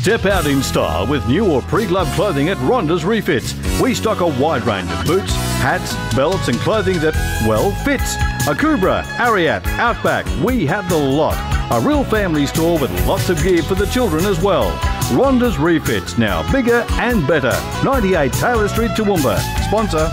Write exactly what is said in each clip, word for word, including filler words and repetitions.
Step out in style with new or pre-loved clothing at Rhonda's Refits. We stock a wide range of boots, hats, belts and clothing that, well, fits. Akubra, Ariat, Outback, we have the lot. A real family store with lots of gear for the children as well. Rhonda's Refits, now bigger and better. ninety-eight Taylor Street, Toowoomba. Sponsor.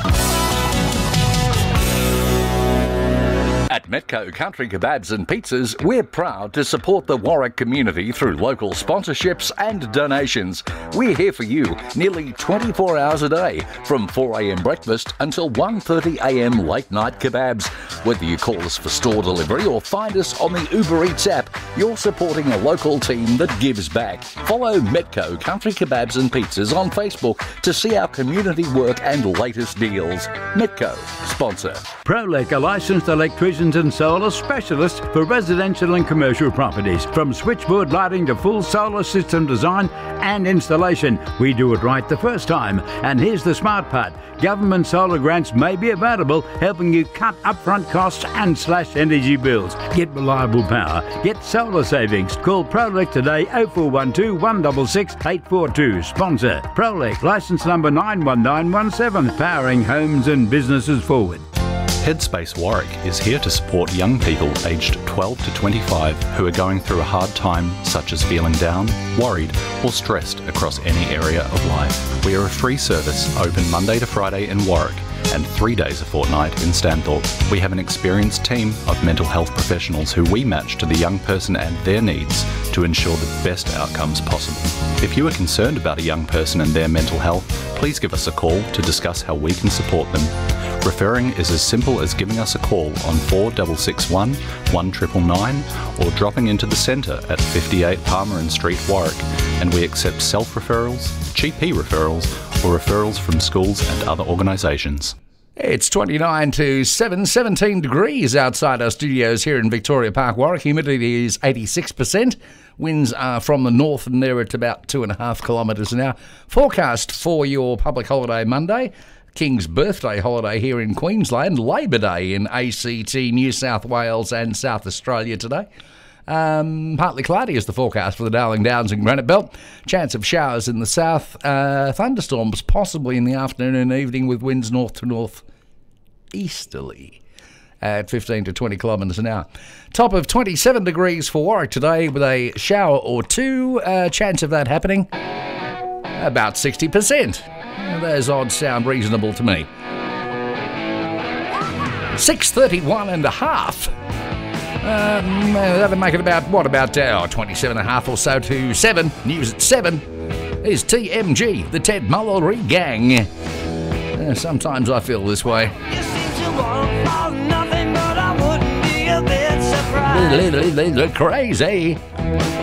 At Metco Country Kebabs and Pizzas, we're proud to support the Warwick community through local sponsorships and donations. We're here for you nearly twenty-four hours a day, from four a m breakfast until one thirty a m late night kebabs. Whether you call us for store delivery or find us on the Uber Eats app, you're supporting a local team that gives back. Follow Metco Country Kebabs and Pizzas on Facebook to see our community work and latest deals. Metco, sponsor. Prolec, a licensed electrician and solar specialist for residential and commercial properties. From switchboard lighting to full solar system design and installation, we do it right the first time. And here's the smart part. Government solar grants may be available, helping you cut upfront costs and slash energy bills. Get reliable power. Get solar savings. Call Prolec today, oh four one two, one six six, eight four two. Sponsor Prolec, licence number nine one nine one seven, powering homes and businesses forward. Headspace Warwick is here to support young people aged twelve to twenty-five who are going through a hard time, such as feeling down, worried or stressed across any area of life. We are a free service, open Monday to Friday in Warwick and three days a fortnight in Stanthorpe. We have an experienced team of mental health professionals who we match to the young person and their needs to ensure the best outcomes possible. If you are concerned about a young person and their mental health, please give us a call to discuss how we can support them. Referring is as simple as giving us a call on four six six one, one nine nine nine or dropping into the centre at fifty-eight Palmer and Street, Warwick, and we accept self-referrals, G P referrals or referrals from schools and other organisations. It's twenty-nine to seven, seventeen degrees outside our studios here in Victoria Park, Warwick. Humidity is eighty-six percent. Winds are from the north and they're at about two and a half kilometres an hour. Forecast for your public holiday Monday. King's birthday holiday here in Queensland, Labor Day in A C T, New South Wales and South Australia today. Um, partly cloudy is the forecast for the Darling Downs and Granite Belt. Chance of showers in the south, uh, thunderstorms possibly in the afternoon and evening with winds north to north easterly at fifteen to twenty kilometres an hour. Top of twenty-seven degrees for Warwick today with a shower or two. Uh, chance of that happening about sixty percent. Those odds sound reasonable to me. six thirty-one and a half. Um, that'll make it about, what, about uh, twenty-seven and a half or so to seven. News at seven is T M G, the Ted Mullery Gang. Uh, sometimes I feel this way. You seem to want for nothing, but I wouldn't be a bit surprised. Crazy.